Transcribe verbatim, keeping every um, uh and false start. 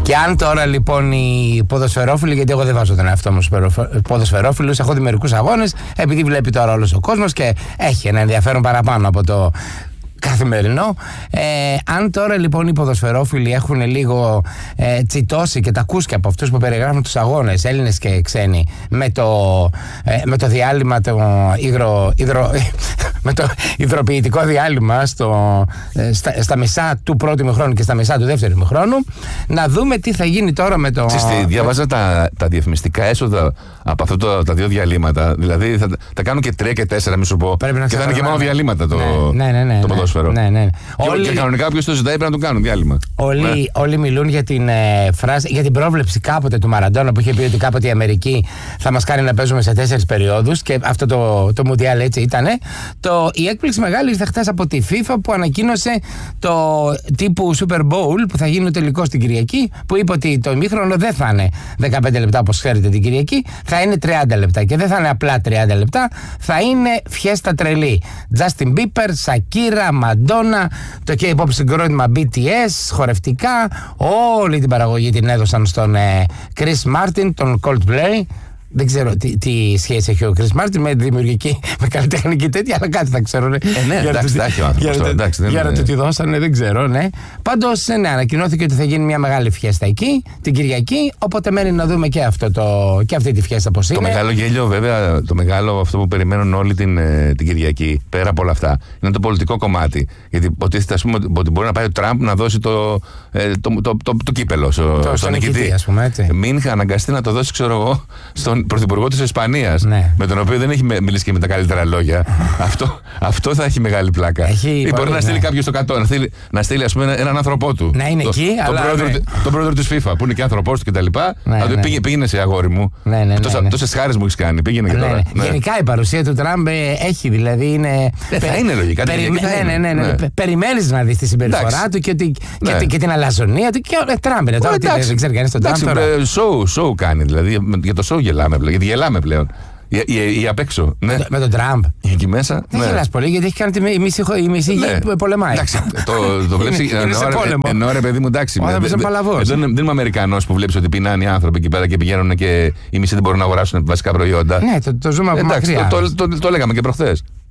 Και αν τώρα λοιπόν οι ποδοσφαιρόφιλοι, γιατί εγώ δεν βάζω τον εαυτό μου στους ποδοσφαιρόφιλους, έχω δει μερικούς αγώνες, επειδή βλέπει τώρα όλος ο κόσμος και έχει ένα ενδιαφέρον παραπάνω από το καθημερινό. Ε, αν τώρα λοιπόν οι ποδοσφαιρόφιλοι έχουν λίγο ε, τσιτώσει και τα ακούσκια από αυτούς που περιγράφουν τους αγώνες, Έλληνες και ξένοι, με το, ε, με το διάλειμμα, το υδρο, υδρο, με το υδροποιητικό διάλειμμα στο, ε, στα, στα μισά του πρώτου ημιχρόνου και στα μισά του δεύτερου ημιχρόνου, να δούμε τι θα γίνει τώρα με το... Ξέρετε, διάβαζα τα, τα διαφημιστικά έσοδα από αυτά το, τα δύο διαλύματα. Δηλαδή θα τα κάνουν και τρία και τέσσερα, μη σου πω. Και θα είναι και μόνο διαλύματα το, ναι, ναι, ναι, το ποδόσφαιρο. Ναι, ναι. Και, όλοι... και κανονικά όποιος το ζητάει πρέπει να του κάνουν διάλειμμα. Όλοι, ναι. όλοι μιλούν για την, ε, φράση, για την πρόβλεψη κάποτε του Μαραντόνα που είχε πει ότι κάποτε η Αμερική θα μας κάνει να παίζουμε σε τέσσερις περιόδους και αυτό το, το Μουντιάλ έτσι ήτανε. Το, η έκπληξη μεγάλη ήρθε χθες από τη FIFA που ανακοίνωσε το τύπου Super Bowl που θα γίνει ο τελικός την Κυριακή, που είπε ότι το ημίχρονο δεν θα είναι δεκαπέντε λεπτά όπως ξέρετε την Κυριακή, θα είναι τριάντα λεπτά και δεν θα είναι απλά τριάντα λεπτά, θα είναι φιέστα τρελή. Justin Bieber, Shakira, Madonna, το K-pop συγκρότημα μπι τι ες, χορευτικά, όλη την παραγωγή την έδωσαν στον ε, Chris Martin, τον Coldplay. Δεν ξέρω τι, τι σχέση έχει ο Chris Martin με δημιουργική, με καλλιτεχνική τέτοια, αλλά κάτι θα ξέρω. Ναι, ε, ναι, εντάξει, τα έχει ο άνθρωπος. Για να του τη δώσανε, δεν ξέρω, ναι. Πάντως, ναι, ανακοινώθηκε ότι θα γίνει μια μεγάλη φιέστα εκεί, την Κυριακή, οπότε μένει να δούμε και, αυτό το, και αυτή τη φιέστα πώς είναι. Το μεγάλο γέλιο, βέβαια, το μεγάλο αυτό που περιμένουν όλοι την, την Κυριακή, πέρα από όλα αυτά, είναι το πολιτικό κομμάτι. Γιατί υποτίθεται, ας πούμε, ότι μπορεί να πάει ο Τραμπ να δώσει το, το, το, το, το, το κύπελο στο, το, στον νικητή. Μην αναγκαστεί να το δώσει, ξέρω εγώ, στον πρωθυπουργό της Ισπανίας, ναι. με τον οποίο δεν έχει μιλήσει και με τα καλύτερα λόγια. αυτό, αυτό θα έχει μεγάλη πλάκα. Έχει, ή μπορεί ναι. να στείλει κάποιο στο κατώ, να στείλει, να στείλει ας πούμε, έναν άνθρωπό του. Να είναι το, εκεί, τον, αλλά, πρόεδρο, ναι. τον πρόεδρο της FIFA, που είναι και άνθρωπός του κτλ. Ναι, ναι. πήγε, πήγαινε σε αγόρι μου. Ναι, ναι, ναι, Τόσα, ναι. Τόσες χάρες μου έχεις κάνει. Πήγαινε και ναι, τώρα. Ναι. Ναι. Γενικά η παρουσία του Τραμπ έχει, δηλαδή είναι. Ε, θα είναι λογικά. Περιμένεις να δεις τη συμπεριφορά του και την αλαζονία του. Και ο Τραμπ είναι τώρα. Δεν ξέρει κανείς τον Τραμπ. Show κάνει δηλαδή. Για το show γελάμε πλέον. Γιατί γελάμε πλέον. Ή απ' έξω. Ναι. Με τον Τραμπ. Εκεί μέσα. Δεν ναι. γελάς πολύ γιατί έχει κάνει τη μισή, η μισή ναι. γη πολεμάει. Εντάξει, το, το βλέπεις. Ενώ ρε παιδί μου, εντάξει. Δεν είμαι Αμερικανός που βλέπεις ότι πεινάνε οι άνθρωποι εκεί πέρα και πηγαίνουν και οι μισοί δεν μπορούν να αγοράσουν βασικά προϊόντα. Ναι, το, το ζούμε από μακριά. Το, το, το, το λέγαμε και προχθές.